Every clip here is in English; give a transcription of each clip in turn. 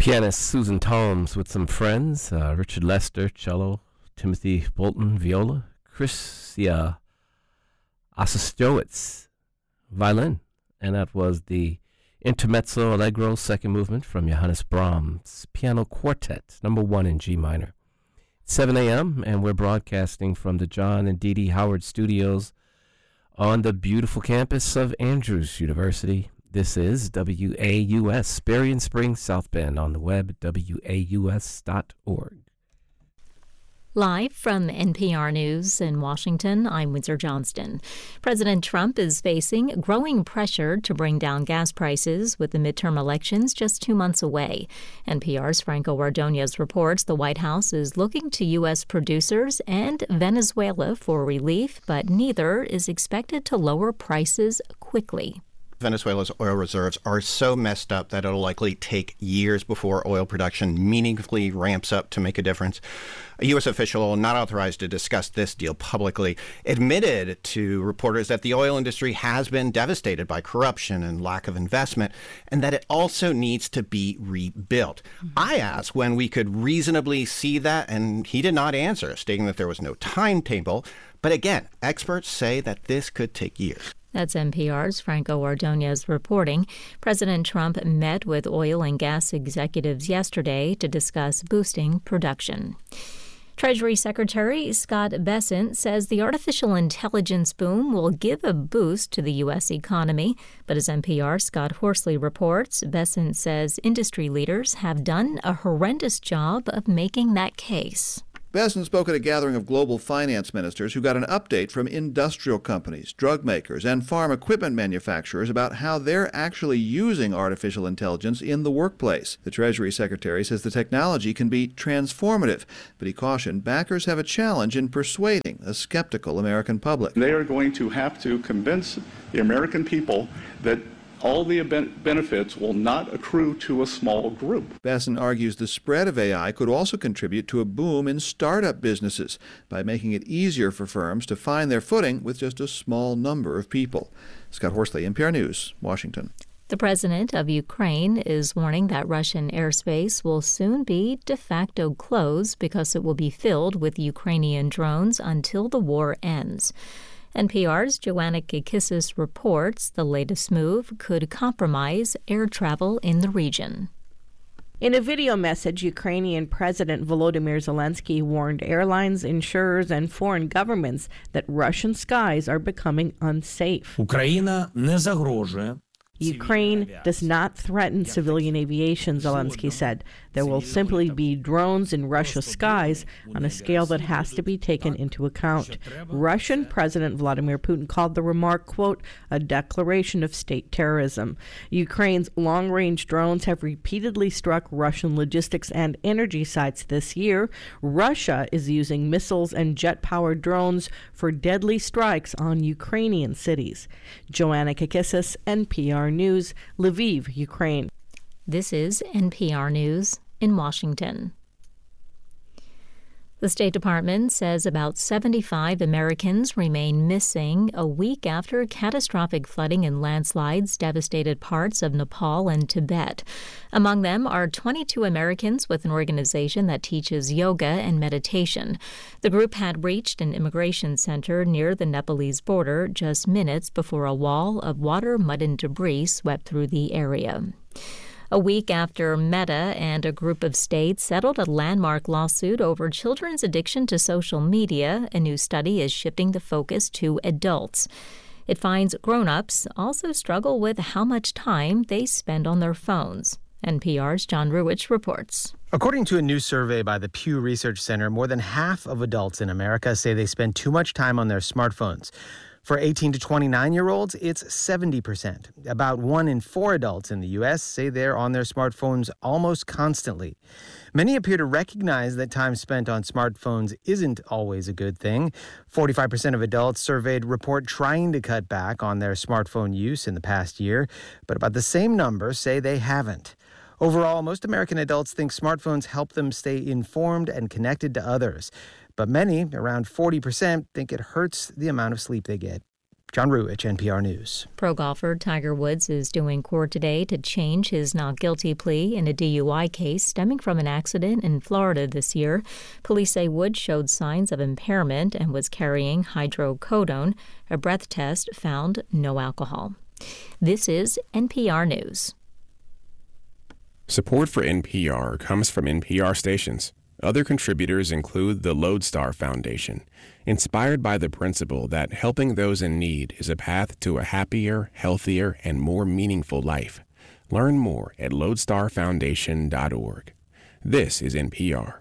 Pianist Susan Toms with some friends, Richard Lester, cello, Timothy Bolton, viola, Krysia Osistowicz, violin. And that was the Intermezzo Allegro second movement from Johannes Brahms, piano quartet, number 1 in G minor. It's 7 a.m., and we're broadcasting from the John and Dee Dee Howard Studios on the beautiful campus of Andrews University. This is WAUS, Berrien Springs, South Bend, on the web, waus.org. Live from NPR News in Washington, I'm Windsor Johnston. President Trump is facing growing pressure to bring down gas prices with the midterm elections just 2 months away. NPR's Franco Ordonez reports the White House is looking to U.S. producers and Venezuela for relief, but neither is expected to lower prices quickly. Venezuela's oil reserves are so messed up that it'll likely take years before oil production meaningfully ramps up to make a difference. A U.S. official not authorized to discuss this deal publicly admitted to reporters that the oil industry has been devastated by corruption and lack of investment, and that it also needs to be rebuilt. I asked when we could reasonably see that, and he did not answer, stating that there was no timetable. But again, experts say that this could take years. That's NPR's Franco Ordonez reporting. President Trump met with oil and gas executives yesterday to discuss boosting production. Treasury Secretary Scott Bessent says the artificial intelligence boom will give a boost to the U.S. economy. But as NPR's Scott Horsley reports, Bessent says industry leaders have done a horrendous job of making that case. Bessent spoke at a gathering of global finance ministers who got an update from industrial companies, drug makers, and farm equipment manufacturers about how they're actually using artificial intelligence in the workplace. The Treasury Secretary says the technology can be transformative, but he cautioned backers have a challenge in persuading a skeptical American public. They are going to have to convince the American people that all the benefits will not accrue to a small group. Bessent argues the spread of AI could also contribute to a boom in startup businesses by making it easier for firms to find their footing with just a small number of people. Scott Horsley, NPR News, Washington. The president of Ukraine is warning that Russian airspace will soon be de facto closed because it will be filled with Ukrainian drones until the war ends. NPR's Joanna Kikissis reports the latest move could compromise air travel in the region. In a video message, Ukrainian President Volodymyr Zelensky warned airlines, insurers, and foreign governments that Russian skies are becoming unsafe. Ukraine does not threaten civilian aviation, Zelensky said. There will simply be drones in Russia's skies on a scale that has to be taken into account. Russian President Vladimir Putin called the remark, quote, a declaration of state terrorism. Ukraine's long-range drones have repeatedly struck Russian logistics and energy sites this year. Russia is using missiles and jet-powered drones for deadly strikes on Ukrainian cities. Joanna Kikissis, NPR News, Lviv, Ukraine. This is NPR News in Washington. The State Department says about 75 Americans remain missing a week after catastrophic flooding and landslides devastated parts of Nepal and Tibet. Among them are 22 Americans with an organization that teaches yoga and meditation. The group had reached an immigration center near the Nepalese border just minutes before a wall of water, mud, and debris swept through the area. A week after Meta and a group of states settled a landmark lawsuit over children's addiction to social media, a new study is shifting the focus to adults. It finds grown-ups also struggle with how much time they spend on their phones. NPR's John Ruwitch reports. According to a new survey by the Pew Research Center, more than half of adults in America say they spend too much time on their smartphones. For 18 to 29-year-olds, it's 70%. About 1 in 4 adults in the U.S. say they're on their smartphones almost constantly. Many appear to recognize that time spent on smartphones isn't always a good thing. 45% of adults surveyed report trying to cut back on their smartphone use in the past year, but about the same number say they haven't. Overall, most American adults think smartphones help them stay informed and connected to others. But many, around 40%, think it hurts the amount of sleep they get. John Ruich, NPR News. Pro golfer Tiger Woods is doing court today to change his not guilty plea in a DUI case stemming from an accident in Florida this year. Police say Woods showed signs of impairment and was carrying hydrocodone. A breath test found no alcohol. This is NPR News. Support for NPR comes from NPR stations. Other contributors include the Lodestar Foundation, inspired by the principle that helping those in need is a path to a happier, healthier, and more meaningful life. Learn more at lodestarfoundation.org. This is NPR.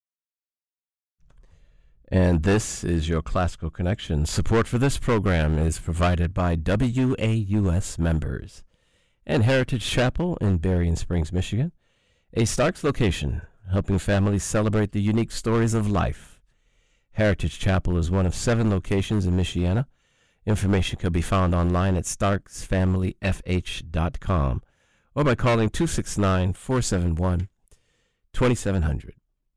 And this is your Classical Connection. Support for this program is provided by WAUS members and Heritage Chapel in Berrien Springs, Michigan, a Starks location helping families celebrate the unique stories of life. Heritage Chapel is one of 7 locations in Michiana. Information can be found online at starksfamilyfh.com or by calling 269-471-2700.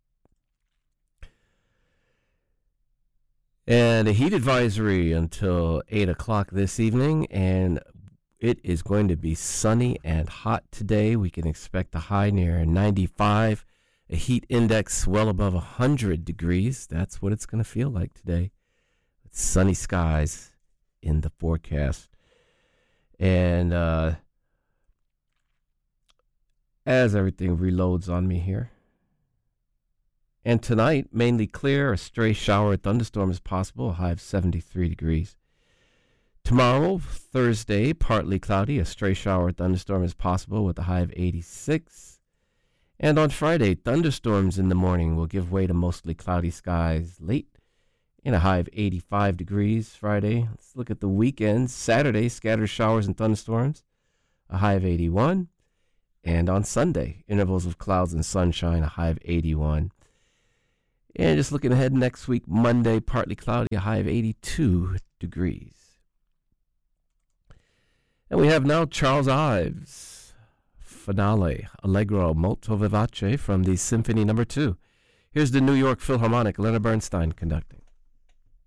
And a heat advisory until 8 o'clock this evening, and it is going to be sunny and hot today. We can expect a high near 95, a heat index well above 100 degrees. That's what it's going to feel like today. It's sunny skies in the forecast. And as everything reloads on me here. And tonight, mainly clear, a stray shower or thunderstorm is possible, a high of 73 degrees. Tomorrow, Thursday, partly cloudy, a stray shower or thunderstorm is possible with a high of 86. And on Friday, thunderstorms in the morning will give way to mostly cloudy skies late and a high of 85 degrees Friday. Let's look at the weekend. Saturday, scattered showers and thunderstorms, a high of 81. And on Sunday, intervals of clouds and sunshine, a high of 81. And just looking ahead next week, Monday, partly cloudy, a high of 82 degrees. And we have now Charles Ives' finale, Allegro molto vivace from the Symphony No. 2. Here's the New York Philharmonic, Leonard Bernstein conducting.